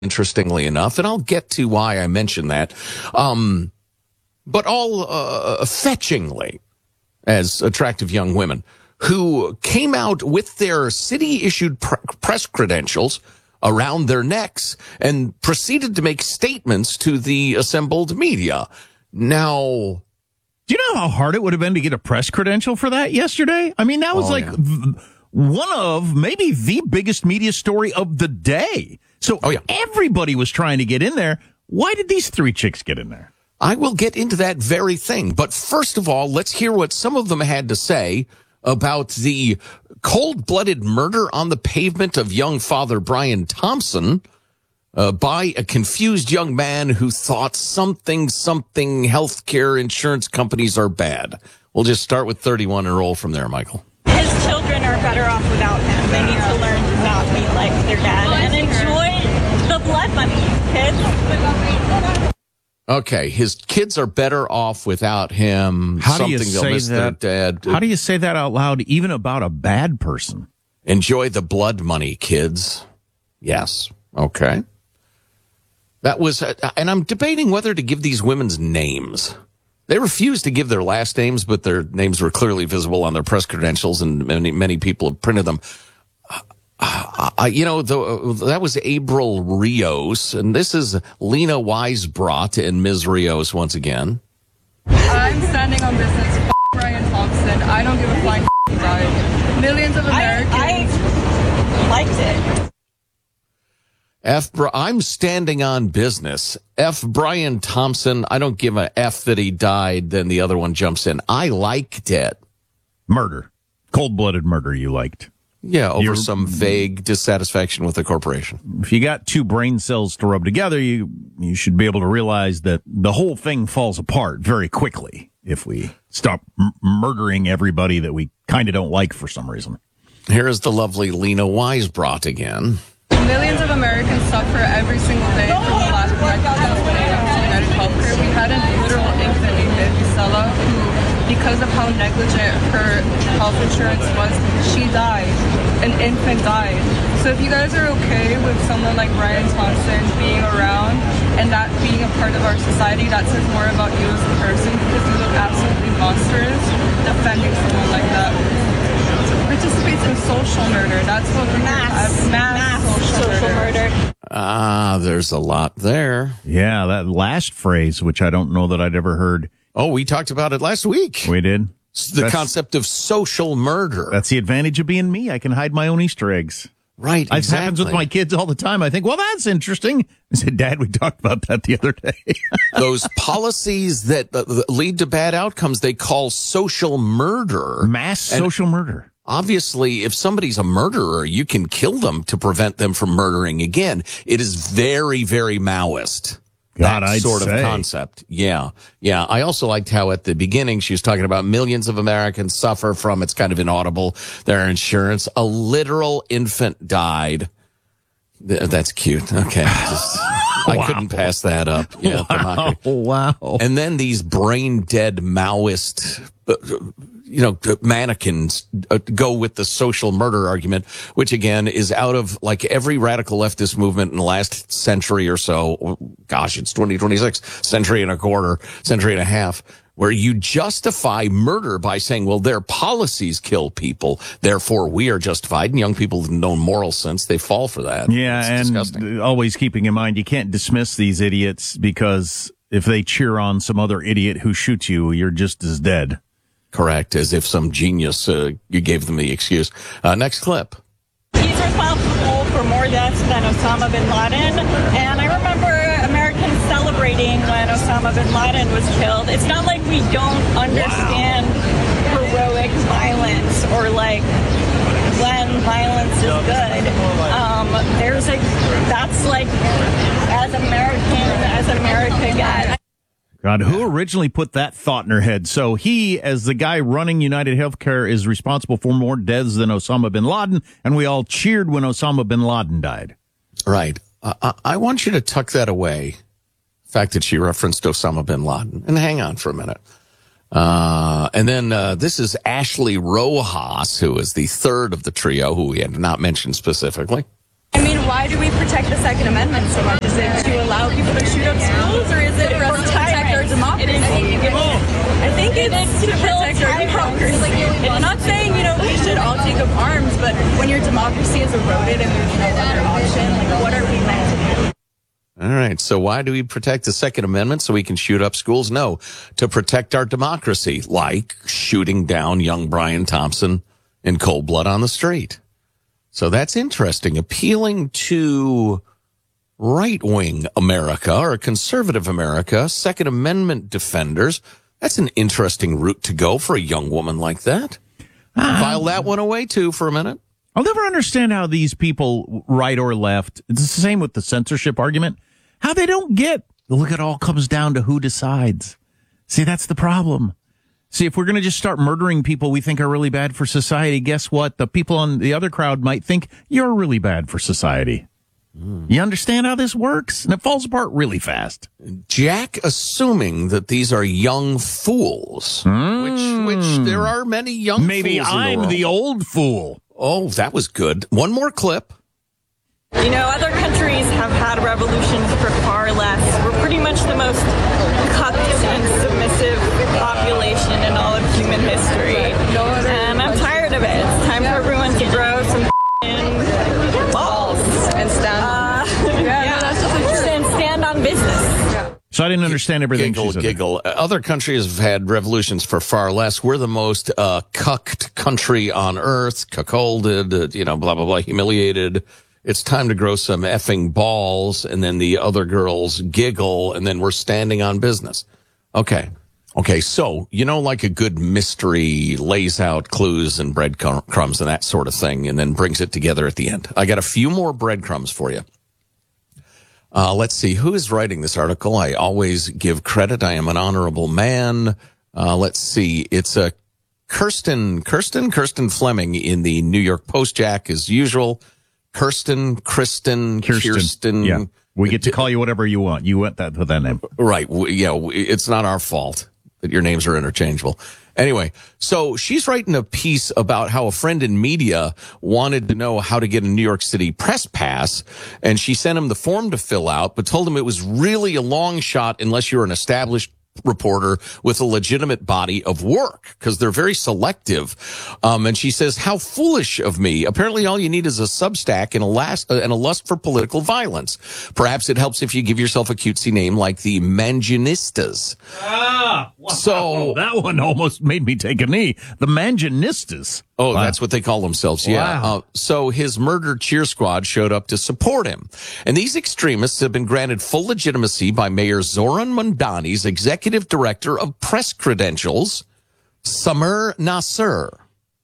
interestingly enough, and I'll get to why I mentioned that, but all fetchingly as attractive young women who came out with their city-issued press credentials around their necks and proceeded to make statements to the assembled media. Now, do you know how hard it would have been to get a press credential for that yesterday? I mean, that was one of maybe the biggest media story of the day. So everybody was trying to get in there. Why did these three chicks get in there? I will get into that very thing. But first of all, let's hear what some of them had to say about the cold-blooded murder on the pavement of young Father Brian Thompson by a confused young man who thought something healthcare insurance companies are bad. We'll just start with 31 and roll from there, Michael. His children are better off without him. They need to learn to not be like their dad and enjoy the blood money, kids. Okay, his kids are better off without him. How do you say that? How do you say that out loud, even about a bad person? Enjoy the blood money, kids. Yes. Okay. That was, and I'm debating whether to give these women's names. They refused to give their last names, but their names were clearly visible on their press credentials, and many people have printed them. That was April Rios, and this is Lena Weisbrot and Ms. Rios once again. I'm standing on business. Brian Thompson. I don't give a flying he died. Millions of Americans. I liked it. I'm standing on business. Brian Thompson. I don't give a F that he died. Then the other one jumps in. I liked it. Murder. Cold-blooded murder you liked. Yeah, over some vague dissatisfaction with the corporation. If you got two brain cells to rub together, you should be able to realize that the whole thing falls apart very quickly if we stop murdering everybody that we kind of don't like for some reason. Here is the lovely Lena Weisbrot again. Millions of Americans suffer every single day from the lack of recognition when it comes to United Healthcare. We had a literal infant named Isela who, because of how negligent her health insurance was, she died. An infant died. So if you guys are okay with someone like Brian Thompson being around and that being a part of our society, that says more about you as a person, because you look absolutely monstrous defending someone like that. Participates in social murder. That's what we're mass social murder. There's a lot there. Yeah, that last phrase, which I don't know that I'd ever heard. Oh, we talked about it last week. We did. The concept of social murder. That's the advantage of being me. I can hide my own Easter eggs. Right, exactly. It happens with my kids all the time. I think, well, that's interesting. I said, Dad, we talked about that the other day. Those policies that lead to bad outcomes, they call social murder. Mass social murder. Obviously, if somebody's a murderer, you can kill them to prevent them from murdering again. It is very, very Maoist. God, that sort of concept. Yeah. I also liked how at the beginning she was talking about millions of Americans suffer from, it's kind of inaudible, their insurance. A literal infant died. That's cute. Okay. I couldn't pass that up. Yeah, wow. And then these brain dead Maoist, mannequins go with the social murder argument, which again is out of like every radical leftist movement in the last century or so. Gosh, it's 2026, century and a half, where you justify murder by saying, well, their policies kill people, therefore we are justified. And young people with no moral sense, they fall for that. Yeah, and disgusting. Always keeping in mind, you can't dismiss these idiots because if they cheer on some other idiot who shoots you, you're just as dead. Correct, as if some genius you gave them the excuse. Next clip. He's responsible for more deaths than Osama bin Laden, and I remember Americans celebrating when Osama bin Laden was killed. It's not like we don't understand heroic violence or like when violence is good. That's like as America got. God, who originally put that thought in her head? So he, as the guy running United Healthcare, is responsible for more deaths than Osama bin Laden, and we all cheered when Osama bin Laden died. Right. I want you to tuck that away, the fact that she referenced Osama bin Laden. And hang on for a minute. And then this is Ashley Rojas, who is the third of the trio, who we had not mentioned specifically. I mean, why do we protect the Second Amendment so much? Is it to allow people to shoot up schools, or is it for us to protect our democracy? I think it's to protect our democracy. It's not saying, we should all take up arms, but when your democracy is eroded and there's no other option, what are we meant to do? All right. So why do we protect the Second Amendment so we can shoot up schools? No, to protect our democracy, like shooting down young Brian Thompson in cold blood on the street. So that's interesting. Appealing to right-wing America or conservative America, Second Amendment defenders. That's an interesting route to go for a young woman like that. File that one away, too, for a minute. I'll never understand how these people, right or left, it's the same with the censorship argument, how they don't get, look, it all comes down to who decides. See, that's the problem. See, if we're going to just start murdering people we think are really bad for society, guess what? The people on the other crowd might think you're really bad for society. You understand how this works? And it falls apart really fast. Jack, assuming that these are young fools, which there are many young Maybe fools in I'm the old fool. Oh, that was good. One more clip. Other countries have had revolutions for far less. We're pretty much the most cucked and submissive population in all of human history. And I'm tired of it. It's time for everyone to grow some balls and stand and stand on business. So I didn't understand everything she said. Giggle. Other countries have had revolutions for far less. We're the most cucked country on earth, cuckolded, blah, blah, blah, humiliated. It's time to grow some effing balls. And then the other girls giggle, and then we're standing on business. Okay. So, like a good mystery lays out clues and breadcrumbs and that sort of thing, and then brings it together at the end. I got a few more breadcrumbs for you. Let's see. Who is writing this article? I always give credit. I am an honorable man. Let's see. It's a Kirsten Fleming in the New York Post, Jack, as usual. Kirsten. Yeah. We get to call you whatever you want. You went with that name. Right. It's not our fault that your names are interchangeable. Anyway, so she's writing a piece about how a friend in media wanted to know how to get a New York City press pass, and she sent him the form to fill out, but told him it was really a long shot unless you're an established reporter with a legitimate body of work, because they're very selective. And she says, how foolish of me. Apparently all you need is a Substack and a lust for political violence. Perhaps it helps if you give yourself a cutesy name like the Manginistas. Wow. So that one almost made me take a knee. The Manginistas. Oh, wow. That's what they call themselves. Yeah. Wow. So his murder cheer squad showed up to support him. And these extremists have been granted full legitimacy by Mayor Zoran Mondani's executive director of press credentials, Summer Nasser.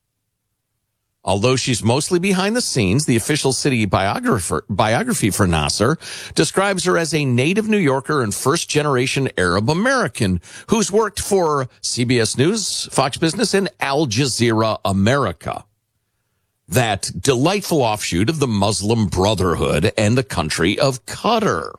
Although she's mostly behind the scenes, the official city biography for Nasser describes her as a native New Yorker and first-generation Arab American who's worked for CBS News, Fox Business, and Al Jazeera America. That delightful offshoot of the Muslim Brotherhood and the country of Qatar.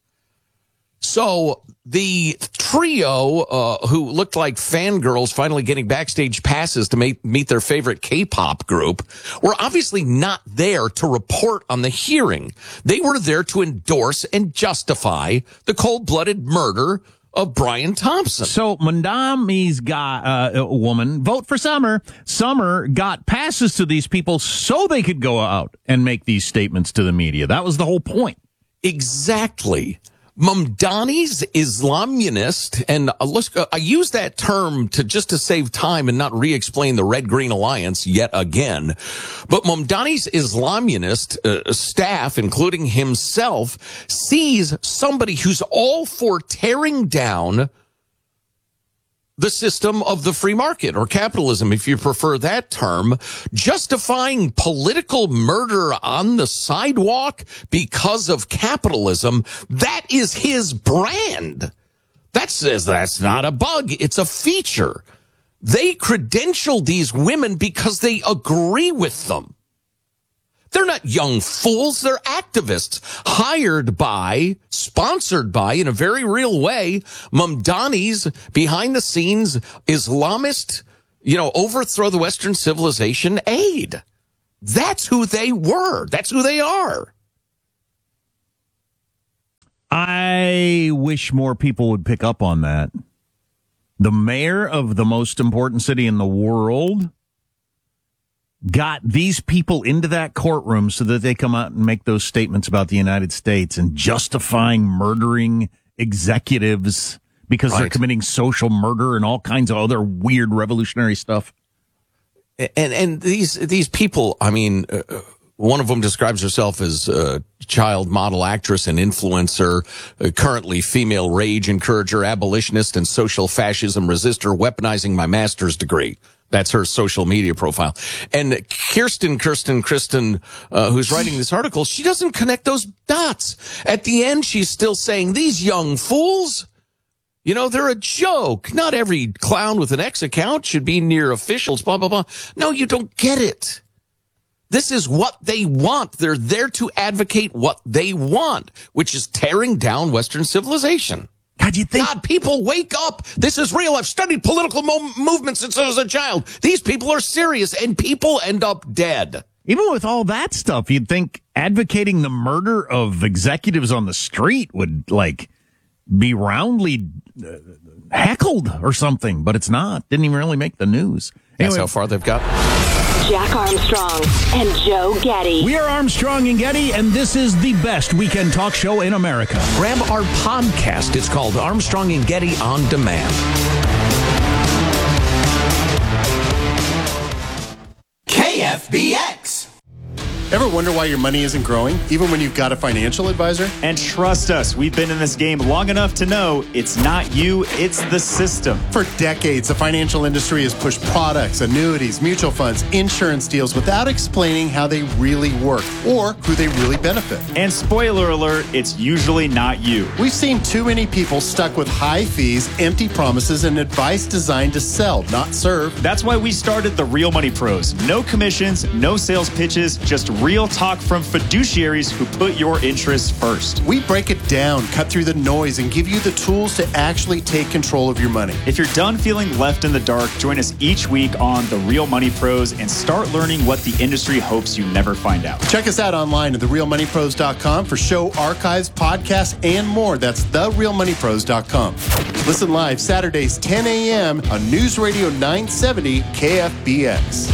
So the trio, who looked like fangirls finally getting backstage passes to meet their favorite K-pop group, were obviously not there to report on the hearing. They were there to endorse and justify the cold-blooded murder of Brian Thompson. So Mondami's got a woman, vote for Summer. Summer got passes to these people so they could go out and make these statements to the media. That was the whole point. Exactly. Mamdani's Islamunist, and I use that term to save time and not re-explain the Red-Green Alliance yet again. But Mamdani's Islamunist staff, including himself, sees somebody who's all for tearing down the system of the free market, or capitalism, if you prefer that term, justifying political murder on the sidewalk because of capitalism. That is his brand. That's not a bug. It's a feature. They credential these women because they agree with them. They're not young fools. They're activists hired by, sponsored by, in a very real way, Mamdani's behind-the-scenes Islamist, overthrow the Western civilization aid. That's who they were. That's who they are. I wish more people would pick up on that. The mayor of the most important city in the world got these people into that courtroom so that they come out and make those statements about the United States and justifying murdering executives because they're committing social murder and all kinds of other weird revolutionary stuff. And these people, I mean, one of them describes herself as a child model actress and influencer, currently female rage encourager, abolitionist, and social fascism resistor, weaponizing my master's degree. That's her social media profile. And Kristen, who's writing this article, she doesn't connect those dots. At the end, she's still saying, these young fools, you know, they're a joke. Not every clown with an X account should be near officials, blah, blah, blah. No, you don't get it. This is what they want. They're there to advocate what they want, which is tearing down Western civilization. God, you think? God, people, wake up. This is real. I've studied political movements since I was a child. These people are serious, and people end up dead. Even with all that stuff, you'd think advocating the murder of executives on the street would, like, be roundly heckled or something, but it's not. Didn't even really make the news. That's how far they've got. Jack Armstrong and Joe Getty. We are Armstrong and Getty, and this is the best weekend talk show in America. Grab our podcast. It's called Armstrong and Getty On Demand. KFBX. Ever wonder why your money isn't growing, even when you've got a financial advisor? And trust us, we've been in this game long enough to know it's not you, it's the system. For decades, the financial industry has pushed products, annuities, mutual funds, insurance deals without explaining how they really work or who they really benefit. And spoiler alert, it's usually not you. We've seen too many people stuck with high fees, empty promises, and advice designed to sell, not serve. That's why we started the Real Money Pros. No commissions, no sales pitches, just real talk from fiduciaries who put your interests first. We break it down, cut through the noise, and give you the tools to actually take control of your money. If you're done feeling left in the dark, join us each week on The Real Money Pros and start learning what the industry hopes you never find out. Check us out online at therealmoneypros.com for show archives, podcasts, and more. That's therealmoneypros.com. Listen live Saturdays 10 a.m. on News Radio 970 KFBX.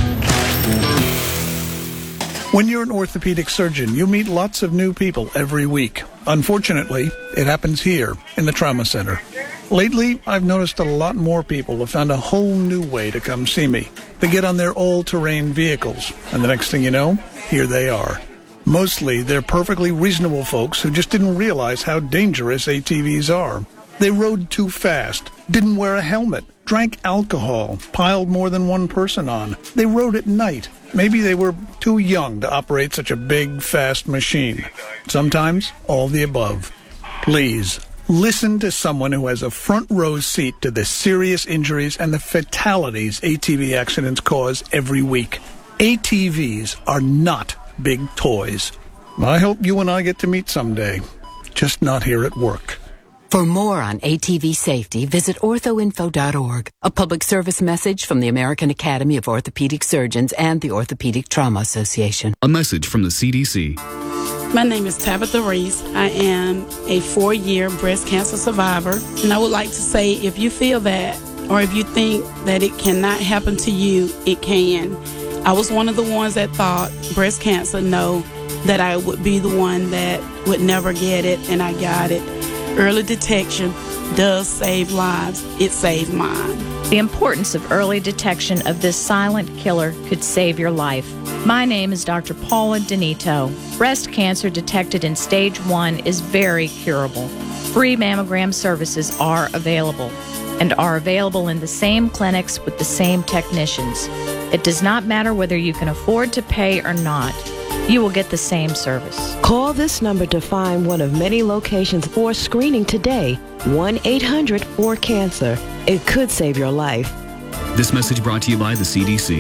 When you're an orthopedic surgeon, you meet lots of new people every week. Unfortunately, it happens here in the trauma center. Lately, I've noticed a lot more people have found a whole new way to come see me. They get on their all-terrain vehicles, and the next thing you know, here they are. Mostly, they're perfectly reasonable folks who just didn't realize how dangerous ATVs are. They rode too fast, didn't wear a helmet, drank alcohol, piled more than one person on. They rode at night. Maybe they were too young to operate such a big, fast machine. Sometimes, all the above. Please, listen to someone who has a front row seat to the serious injuries and the fatalities ATV accidents cause every week. ATVs are not big toys. I hope you and I get to meet someday, just not here at work. For more on ATV safety, visit orthoinfo.org. A public service message from the American Academy of Orthopedic Surgeons and the Orthopedic Trauma Association. A message from the CDC. My name is Tabitha Reese. I am a 4-year breast cancer survivor. And I would like to say, if you feel that, or if you think that it cannot happen to you, it can. I was one of the ones that thought breast cancer, no, that I would be the one that would never get it, and I got it. Early detection does save lives. It saved mine. The importance of early detection of this silent killer could save your life. My name is Dr. Paula Donito. Breast cancer detected in stage 1 is very curable. Free mammogram services are available and are available in the same clinics with the same technicians. It does not matter whether you can afford to pay or not. You will get the same service. Call this number to find one of many locations for screening today. 1-800-4CANCER. It could save your life. This message brought to you by the CDC.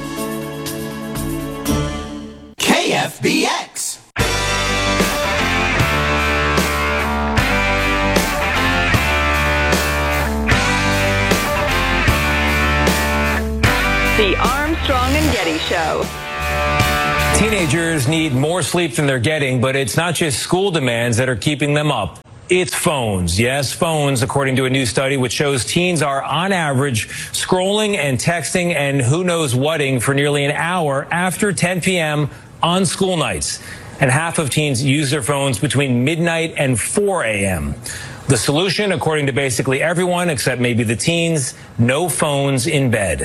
KFBX. The Armstrong and Getty Show. Teenagers need more sleep than they're getting, but it's not just school demands that are keeping them up. It's phones. Yes, phones, according to a new study which shows teens are, on average, scrolling and texting and who knows whating for nearly an hour after 10 p.m. on school nights. And half of teens use their phones between midnight and 4 a.m. The solution, according to basically everyone except maybe the teens, no phones in bed.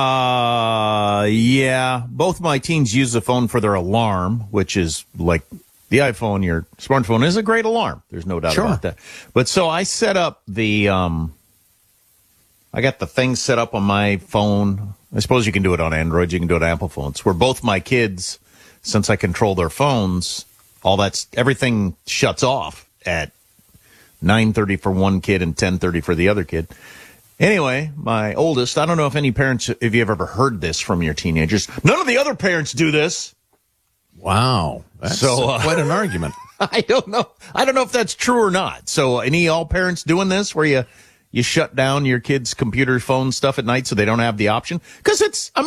Yeah. Both my teens use the phone for their alarm, which is like the iPhone, your smartphone is a great alarm. There's no doubt about that. But so I set up I got the thing set up on my phone. I suppose you can do it on Android. You can do it on Apple phones, where both my kids, since I control their phones, everything shuts off at 9:30 for one kid and 10:30 for the other kid. Anyway, my oldest, I don't know if any parents, if you've ever heard this from your teenagers. None of the other parents do this. Wow. That's quite an argument. I don't know. I don't know if that's true or not. So all parents doing this where you shut down your kids' computer, phone stuff at night so they don't have the option? Because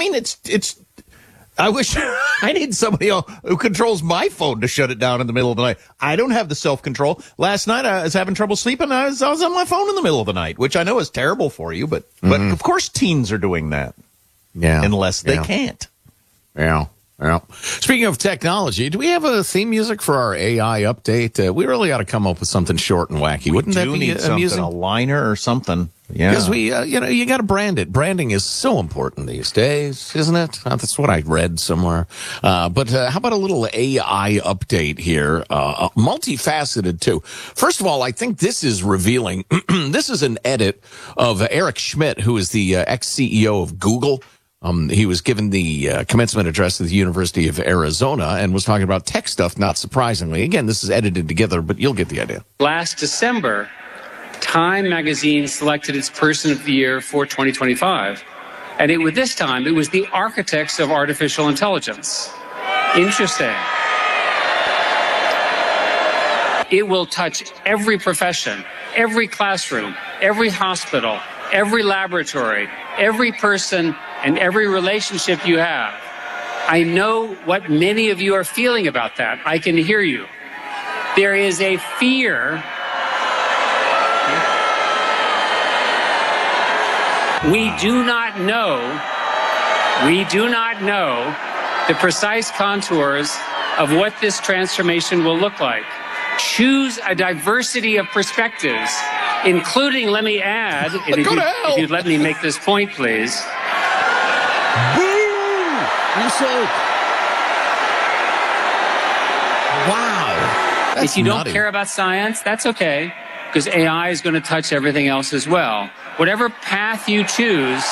I wish I need somebody who controls my phone to shut it down in the middle of the night. I don't have the self-control. Last night I was having trouble sleeping. I was on my phone in the middle of the night, which I know is terrible for you, but of course teens are doing that. Yeah. Unless they can't. Yeah. Well, speaking of technology, do we have a theme music for our AI update? We really ought to come up with something short and wacky. Wouldn't that be amusing? A liner or something. Yeah. Because you got to brand it. Branding is so important these days, isn't it? That's what I read somewhere. But how about a little AI update here? Multifaceted, too. First of all, I think this is revealing. This is an edit of Eric Schmidt, who is the ex-CEO of Google. He was given the commencement address at the University of Arizona and was talking about tech stuff, not surprisingly. Again, this is edited together, but you'll get the idea. Last December, Time magazine selected its Person of the Year for 2025. And this time, it was the architects of artificial intelligence. Interesting. It will touch every profession, every classroom, every hospital, every laboratory, every person, and every relationship you have. I know what many of you are feeling about that. I can hear you. There is a fear. We do not know the precise contours of what this transformation will look like. Choose a diversity of perspectives, including, let me add, if you'd let me make this point, please. Boo! You sold. Wow. If you don't care about science, that's okay, because AI is going to touch everything else as well. Whatever path you choose,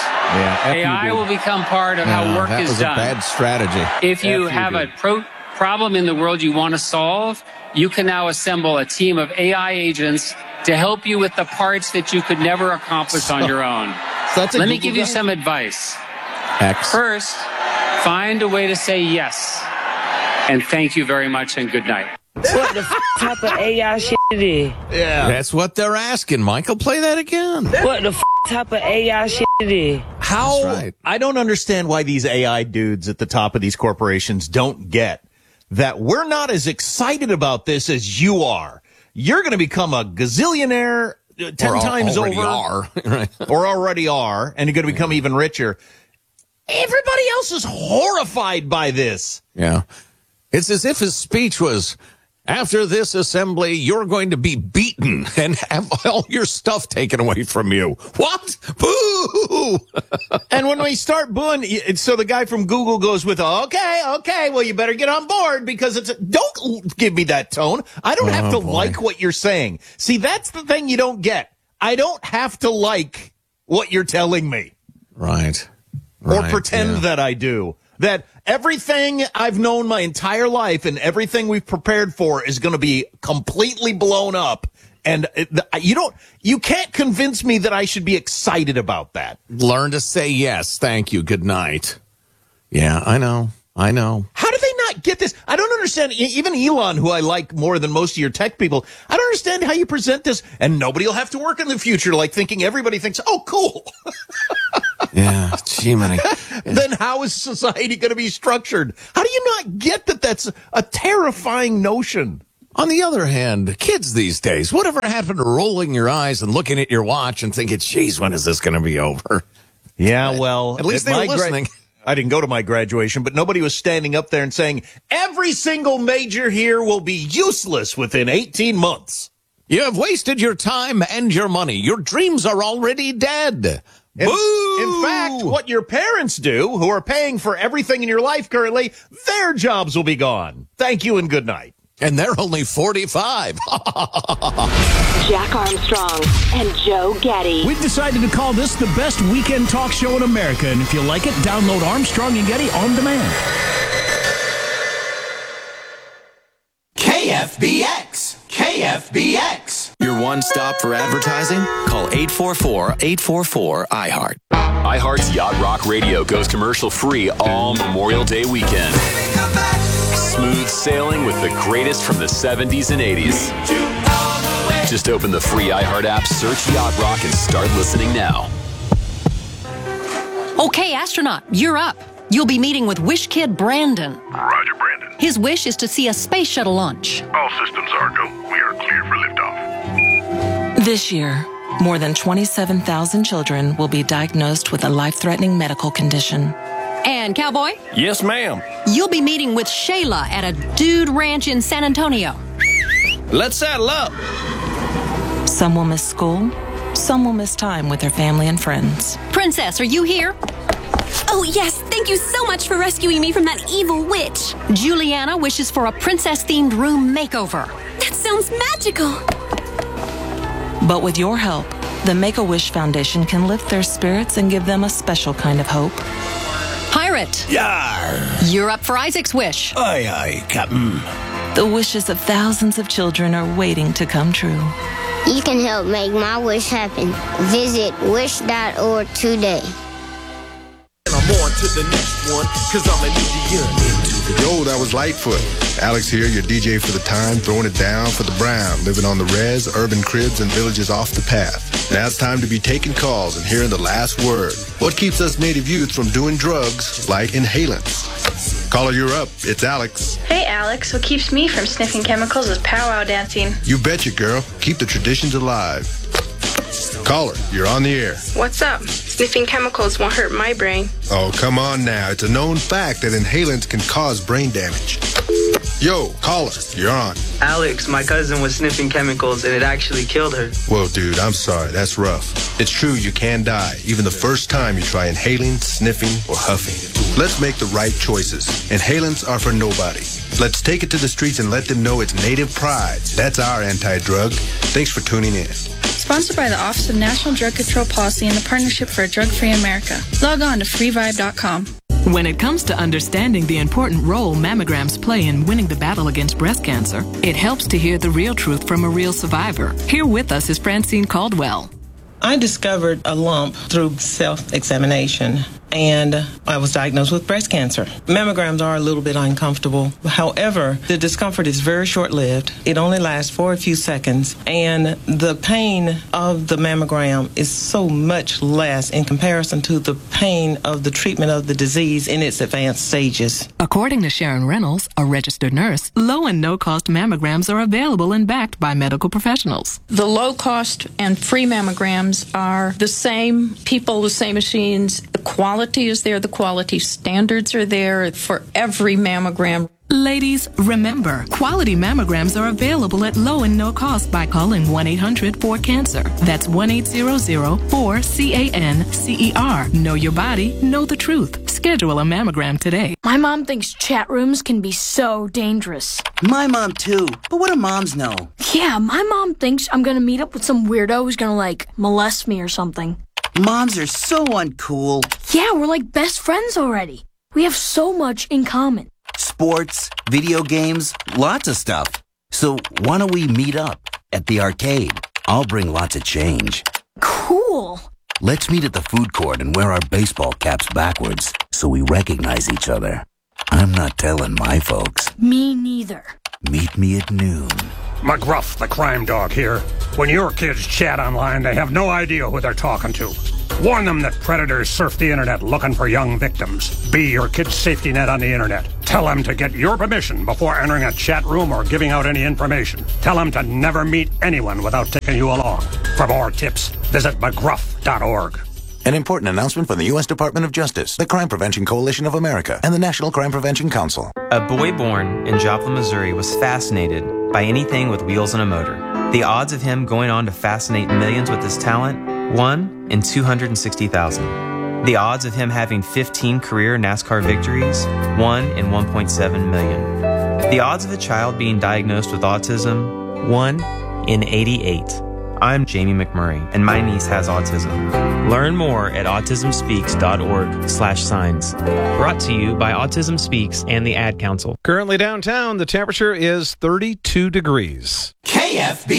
AI will become part of how work is done. That was a bad strategy. If you have a problem in the world you want to solve, you can now assemble a team of AI agents to help you with the parts that you could never accomplish on your own. Let me give you some advice. First, find a way to say yes. And thank you very much and good night. What the type of AI shit it is? Yeah. That's what they're asking. Michael, play that again. What the type of AI shit it is? How? Right. I don't understand why these AI dudes at the top of these corporations don't get that we're not as excited about this as you are. You're going to become a gazillionaire 10 times over. Or already are, and you're going to become even richer. Everybody else is horrified by this. Yeah. It's as if his speech was, after this assembly, you're going to be beaten and have all your stuff taken away from you. What? Boo! And when we start booing, so the guy from Google goes with, okay, well, you better get on board because don't give me that tone. I don't have to like what you're saying. See, that's the thing you don't get. I don't have to like what you're telling me. Right. Or pretend that I do. That everything I've known my entire life and everything we've prepared for is going to be completely blown up. And you can't convince me that I should be excited about that. Learn to say yes. Thank you. Good night. Yeah, I know. How do they not get this? I don't understand. Even Elon, who I like more than most of your tech people, I don't understand how you present this and nobody will have to work in the future, like thinking everybody thinks, oh, cool. Yeah, gee, man. Then how is society going to be structured? How do you not get that that's a terrifying notion? On the other hand, kids these days, whatever happened to rolling your eyes and looking at your watch and thinking, geez, when is this going to be over? Yeah, well, at least they were listening. I didn't go to my graduation, but nobody was standing up there and saying, every single major here will be useless within 18 months. You have wasted your time and your money. Your dreams are already dead. Boo! In fact, what your parents do, who are paying for everything in your life currently, their jobs will be gone. Thank you and good night. And they're only 45. Jack Armstrong and Joe Getty. We've decided to call this the best weekend talk show in America. And if you like it, download Armstrong and Getty on demand. KFBX. KFBX. Your one stop for advertising? Call 844-844-IHEART. iHeart's Yacht Rock Radio goes commercial free all Memorial Day weekend. Smooth sailing with the greatest from the 70s and 80s. Just open the free iHeart app, search Yacht Rock, and start listening now. Okay, astronaut, you're up. You'll be meeting with Wish Kid Brandon. Roger, Brandon. His wish is to see a space shuttle launch. All systems are go. We are cleared for liftoff. This year, more than 27,000 children will be diagnosed with a life-threatening medical condition. And Cowboy? Yes, ma'am. You'll be meeting with Shayla at a dude ranch in San Antonio. Let's saddle up. Some will miss school. Some will miss time with their family and friends. Princess, are you here? Oh, yes. Thank you so much for rescuing me from that evil witch. Juliana wishes for a princess-themed room makeover. That sounds magical. But with your help, the Make-A-Wish Foundation can lift their spirits and give them a special kind of hope. Pirate. Yar. You're up for Isaac's wish. Aye, aye, Captain. The wishes of thousands of children are waiting to come true. You can help make my wish happen. Visit wish.org today. I'm on to the next one, cause I'm an Indian. Yo, that was Lightfoot. Alex here, your DJ for the time, throwing it down for the brown, living on the res, urban cribs, and villages off the path. Now it's time to be taking calls and hearing the last word. What keeps us native youth from doing drugs like inhalants? Caller, you're up. It's Alex. Hey, Alex. What keeps me from sniffing chemicals is powwow dancing. You betcha, girl. Keep the traditions alive. Caller, you're on the air. What's up? Sniffing chemicals won't hurt my brain. Oh, come on now. It's a known fact that inhalants can cause brain damage. Yo, caller, you're on. Alex, my cousin was sniffing chemicals and it actually killed her. Whoa, dude, I'm sorry. That's rough. It's true, you can die, even the first time you try inhaling, sniffing, or huffing. Let's make the right choices. Inhalants are for nobody. Let's take it to the streets and let them know it's native pride. That's our anti-drug. Thanks for tuning in. Sponsored by the Office of National Drug Control Policy and the Partnership for a Drug-Free America. Log on to freevibe.com. When it comes to understanding the important role mammograms play in winning the battle against breast cancer, it helps to hear the real truth from a real survivor. Here with us is Francine Caldwell. I discovered a lump through self-examination, and I was diagnosed with breast cancer. Mammograms are a little bit uncomfortable. However, the discomfort is very short-lived. It only lasts for a few seconds, and the pain of the mammogram is so much less in comparison to the pain of the treatment of the disease in its advanced stages. According to Sharon Reynolds, a registered nurse, low and no-cost mammograms are available and backed by medical professionals. The low-cost and free mammograms are the same people, the same machines. The quality is there. The quality standards are there for every mammogram. Ladies, remember, quality mammograms are available at low and no cost by calling 1-800-4CANCER. That's 1-800-4CANCER. Know your body, know the truth. Schedule a mammogram today. My mom thinks chat rooms can be so dangerous. My mom too, but what do moms know? Yeah, my mom thinks I'm gonna meet up with some weirdo who's gonna, molest me or something. Moms are so uncool. Yeah, we're like best friends already. We have so much in common. Sports, video games, lots of stuff. So why don't we meet up at the arcade? I'll bring lots of change. Cool. Let's meet at the food court and wear our baseball caps backwards so we recognize each other. I'm not telling my folks. Me neither. Meet me at noon. McGruff, the crime dog here. When your kids chat online, they have no idea who they're talking to. Warn them that predators surf the internet looking for young victims. Be your kid's safety net on the internet. Tell them to get your permission before entering a chat room or giving out any information. Tell them to never meet anyone without taking you along. For more tips, visit McGruff.org. An important announcement from the U.S. Department of Justice, the Crime Prevention Coalition of America, and the National Crime Prevention Council. A boy born in Joplin, Missouri was fascinated by anything with wheels and a motor. The odds of him going on to fascinate millions with his talent, 1 in 260,000. The odds of him having 15 career NASCAR victories, 1 in 1.7 million. The odds of a child being diagnosed with autism, 1 in 88. I'm Jamie McMurray, and my niece has autism. Learn more at autismspeaks.org/signs. Brought to you by Autism Speaks and the Ad Council. Currently downtown, the temperature is 32 degrees. KFB